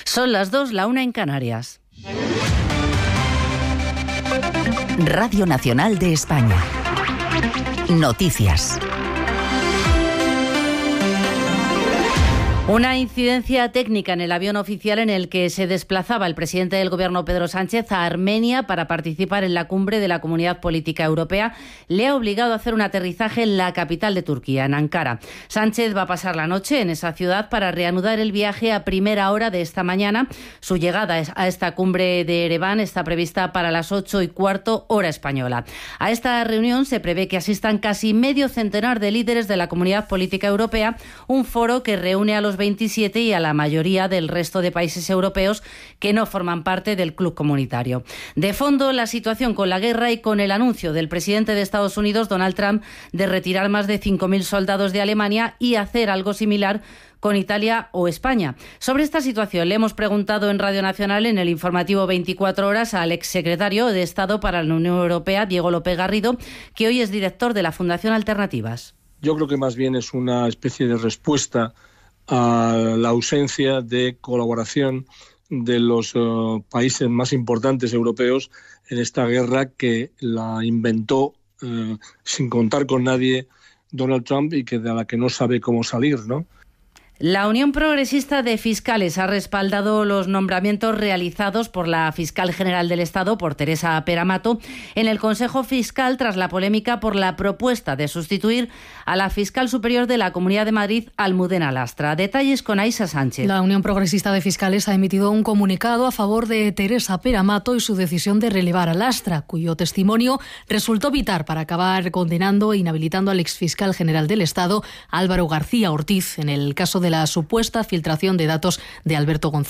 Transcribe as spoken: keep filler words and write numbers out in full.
Son las dos, la una en Canarias. Radio Nacional de España. Noticias. Una incidencia técnica en el avión oficial en el que se desplazaba el presidente del Gobierno, Pedro Sánchez, a Armenia para participar en la cumbre de la Comunidad Política Europea le ha obligado a hacer un aterrizaje en la capital de Turquía, en Ankara. Sánchez va a pasar la noche en esa ciudad para reanudar el viaje a primera hora de esta mañana. Su llegada a esta cumbre de Ereván está prevista para las ocho y cuarto hora española. A esta reunión se prevé que asistan casi medio centenar de líderes de la Comunidad Política Europea, un foro que reúne a los veintisiete y a la mayoría del resto de países europeos que no forman parte del club comunitario. De fondo, la situación con la guerra y con el anuncio del presidente de Estados Unidos, Donald Trump, de retirar más de cinco mil soldados de Alemania y hacer algo similar con Italia o España. Sobre esta situación le hemos preguntado en Radio Nacional, en el informativo veinticuatro horas, al exsecretario de Estado para la Unión Europea, Diego López Garrido, que hoy es director de la Fundación Alternativas. Yo creo que más bien es una especie de respuesta a la ausencia de colaboración de los uh, países más importantes europeos en esta guerra que la inventó uh, sin contar con nadie Donald Trump y que de la que no sabe cómo salir, ¿no? La Unión Progresista de Fiscales ha respaldado los nombramientos realizados por la fiscal general del Estado, por Teresa Peramato, en el Consejo Fiscal tras la polémica por la propuesta de sustituir a la fiscal superior de la Comunidad de Madrid, Almudena Lastra. Detalles con Aisa Sánchez. La Unión Progresista de Fiscales ha emitido un comunicado a favor de Teresa Peramato y su decisión de relevar a Lastra, cuyo testimonio resultó vital para acabar condenando e inhabilitando al exfiscal general del Estado, Álvaro García Ortiz, en el caso de la supuesta filtración de datos de Alberto González.